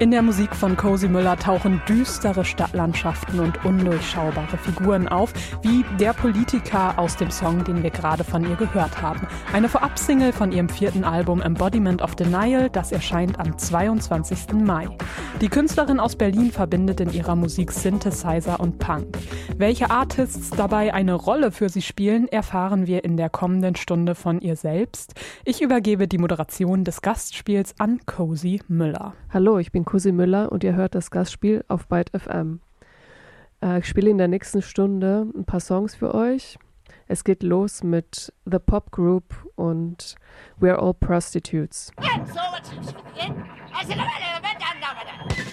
In der Musik von Cozy Müller tauchen düstere Stadtlandschaften und undurchschaubare Figuren auf, wie der Politiker aus dem Song, den wir gerade von ihr gehört haben. Eine Vorab-Single von ihrem 4. Album Embodiment of Denial, das erscheint am 22. Mai. Die Künstlerin aus Berlin verbindet in ihrer Musik Synthesizer und Punk. Welche Artists dabei eine Rolle für sie spielen, erfahren wir in der kommenden Stunde von ihr selbst. Ich übergebe die Moderation des Gastspiels an Cozy Müller. Hallo, ich bin Cozy Müller und ihr hört das Gastspiel auf Byte FM. Ich spiele in der nächsten Stunde ein paar Songs für euch. Es geht los mit The Pop Group und We're All Prostitutes.